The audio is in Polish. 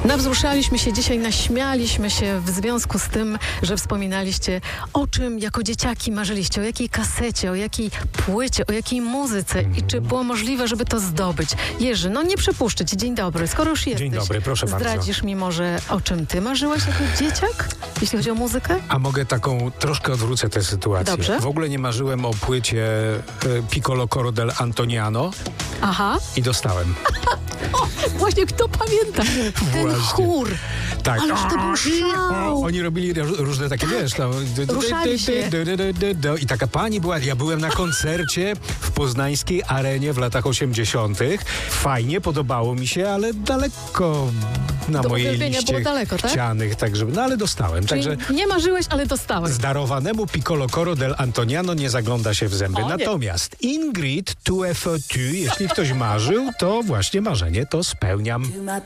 Nawzruszaliśmy się dzisiaj, naśmialiśmy się w związku z tym, że wspominaliście, o czym jako dzieciaki marzyliście, o jakiej kasecie, o jakiej płycie, o jakiej muzyce i czy było możliwe, żeby to zdobyć. Jerzy, no nie przypuszczę ci. Dzień dobry. Skoro już jesteś, Dzień dobry, proszę bardzo. zdradzisz mi może, o czym ty marzyłeś jako dzieciak, jeśli chodzi o muzykę? A mogę troszkę odwrócę tę sytuację. Dobrze. W ogóle nie marzyłem o płycie Piccolo Coro del Antoniano Aha. i dostałem. Właśnie kto pamięta? Ten Właśnie. chór. Tak. Ależ to był szał. Oni robili różne takie, wiesz, tam... Ruszali się. I taka pani była, ja byłem na koncercie w poznańskiej arenie w latach 80. Fajnie, podobało mi się, ale daleko na Do mojej uwielbienia liście było daleko, tak? chcianych, także, no ale dostałem. Czyli Także nie marzyłeś, ale dostałeś. zdarowanemu Piccolo Coro del Antoniano nie zagląda się w zęby. O, nie. Natomiast Ingrid, tu jeśli ktoś marzył, to właśnie marzenie to spełniam.